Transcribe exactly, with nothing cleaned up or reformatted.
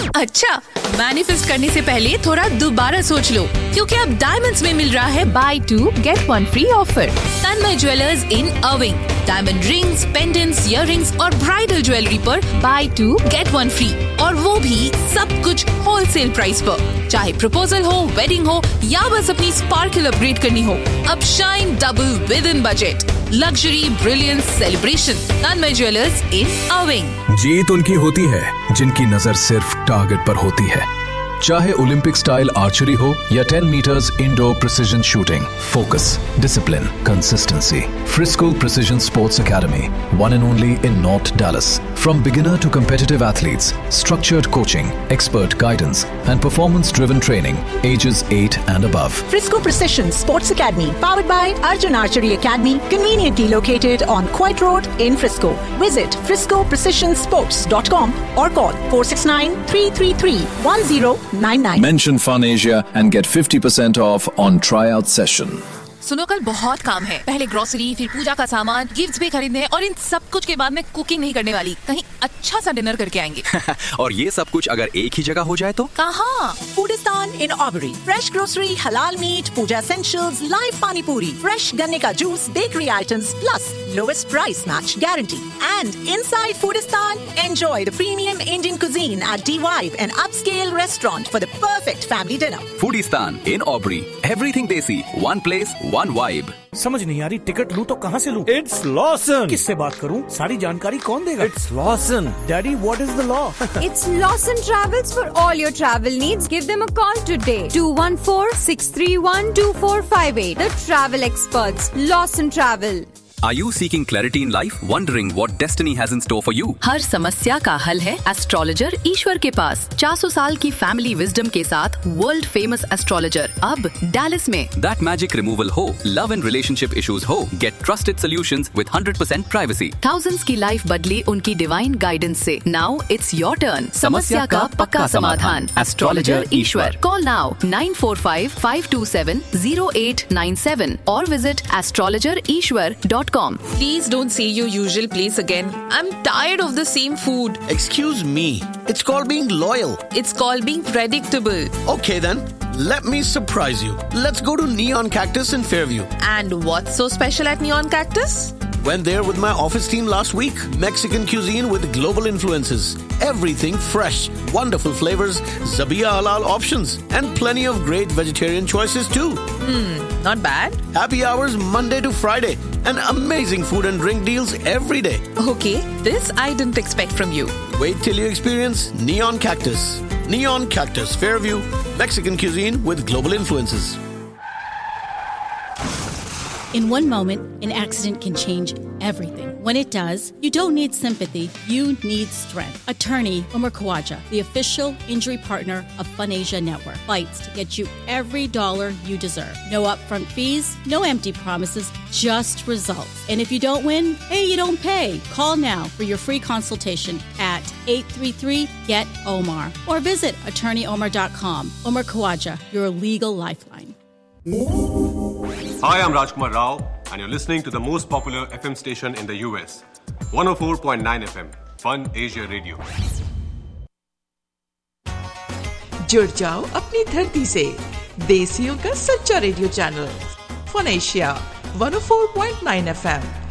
अच्छा, मैनिफेस्ट करने से पहले थोड़ा दोबारा सोच लो, क्योंकि अब डायमंड्स में मिल रहा है by to get one free offer. Tanmay jewellers in अर्विंग, diamond rings, pendants, earrings और ब्राइडल ज्वेलरी पर by to get one free, और वो भी सब कुछ होलसेल प्राइस पर। चाहे प्रपोजल हो, वेडिंग हो या बस अपनी स्पार्कल अपग्रेड करनी हो, अब shine double with in budget. Luxury, brilliance, celebration. Tanmay jewellers इन अर्विंग। जीत उनकी होती है जिनकी नजर सिर्फ टारगेट पर होती है, चाहे ओलंपिक स्टाइल आर्चरी हो या ten metres indoor precision shooting. Focus, discipline, consistency. Frisco Precision Sports Academy, one and only in North Dallas. From beginner to competitive athletes, structured coaching, expert guidance, and performance-driven training, ages eight and above. Frisco Precision Sports Academy, powered by Arjun Archery Academy, conveniently located on Coit Road in Frisco. Visit frisco precision sports dot com or call four six nine, three three three, one zero nine nine. Mention Fun Asia and get fifty percent off on tryout session. सुनो, कल बहुत काम है। पहले grocery, फिर पूजा का सामान, gifts भी खरीदने, और इन सब कुछ के बाद मैं कुकिंग नहीं करने वाली। कहीं अच्छा सा डिनर करके आएंगे। और ये सब कुछ अगर एक ही जगह हो जाए तो? कहाँ? Foodistan in Aubrey. Fresh grocery, halal meat, puja essentials, live pani puri, fresh ganne ka juice, bakery items, plus lowest price match guarantee. And inside Foodistan, enjoy the premium Indian cuisine at D-Vibe, an upscale restaurant for the perfect family dinner. Foodistan in Aubrey. Everything desi. One place, one vibe. समझ नहीं आ रही, ticket लूं तो कहाँ से लूं? It's Lawson. किससे बात करूं? सारी जानकारी कौन देगा? It's Lawson. Daddy, what is the law? It's Lawson Travels for all your travel needs. Give them a call today. two one four, six three one, two four five eight. The travel experts. Lawson Travel. Are you seeking clarity in life? Wondering what destiny has in store for you? हर समस्या का हल है astrologer ईश्वर के पास। चार सौ साल की family wisdom के साथ वर्ल्ड फेमस एस्ट्रोलॉजर अब डैलस में। That magic removal हो, love and relationship issues हो, get trusted solutions with one hundred percent privacy. Thousands की लाइफ बदली उनकी डिवाइन गाइडेंस से। Now it's your turn. समस्या का पक्का समाधान। Astrologer Ishwar. Call now nine four five, five two seven, zero eight nine seven or visit astrologer ishwar dot com. Please don't say your usual place again. I'm tired of the same food. Excuse me. It's called being loyal. It's called being predictable. Okay then, let me surprise you. Let's go to Neon Cactus in Fairview. And what's so special at Neon Cactus? Went there with my office team last week. Mexican cuisine with global influences. Everything fresh, wonderful flavors, Zabiya halal options, and plenty of great vegetarian choices too. Hmm, not bad. Happy hours Monday to Friday, and amazing food and drink deals every day. Okay, this I didn't expect from you. Wait till you experience Neon Cactus. Neon Cactus, Fairview, Mexican cuisine with global influences. In one moment, an accident can change everything. When it does, you don't need sympathy, you need strength. Attorney Umar Khawaja, the official injury partner of Fun Asia Network, fights to get you every dollar you deserve. No upfront fees, no empty promises, just results. And if you don't win, hey, you don't pay. Call now for your free consultation at eight three three, G E T O M A R or visit attorney omar dot com. Umar Khawaja, your legal lifeline. Hi, I'm Rajkumar Rao, and you're listening to the most popular F M station in the U S, one oh four point nine F M, Fun Asia Radio. जुड़ जाओ अपनी धरती से, देसियों का सच्चा radio channel, fun Asia one oh four point nine F M,